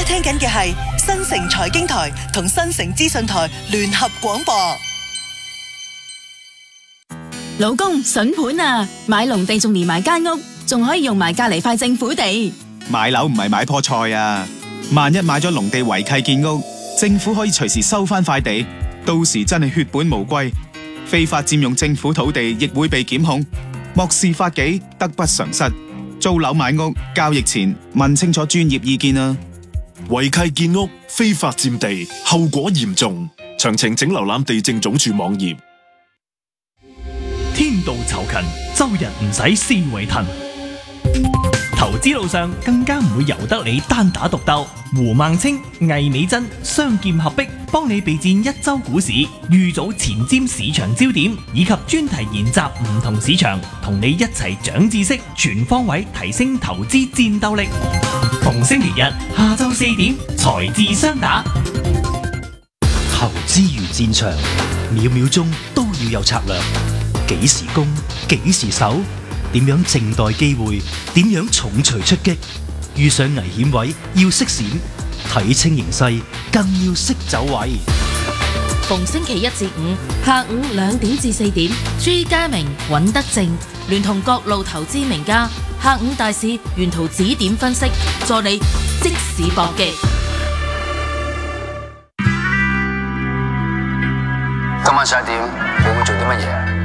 聽緊嘅係新城財經台同新城資訊台聯合廣播。 老公，筍盤啊！買農地仲連埋間屋，仲可以用埋隔籬塊政府地。 買樓唔係買棵菜啊！萬一買咗農地違契建屋，政府可以隨時收翻塊地，到時真係血本無歸。非法佔用政府土地亦會被檢控，漠視法紀，得不償失。租樓買屋交易前問清楚專業意見啊！ 違契建屋、非法佔地，後果嚴重。詳情請瀏覽地政總署網頁。 天道酬勤，周日唔使思維騰。投資路上更加唔會由得你單打獨鬥。胡孟青、魏美珍雙劍合璧，幫你備戰一周股市，預早前瞻市場焦點，以及專題研習唔同市場，同你一齊長知識，全方位提升投資戰鬥力。逢星期日下晝4點，財智雙打。 投資如戰場，秒秒鐘都要有策略。幾時攻，幾時守，點樣靜待機會，點樣重錘出擊。遇上危險位要識閃，睇清形勢更要識走位。 逢星期一至五下午2點至4點，朱家明、尹德正聯同各路投資名家，下午大市沿途指點分析，助你即時搏擊。 今晚11點，你會做啲乜嘢？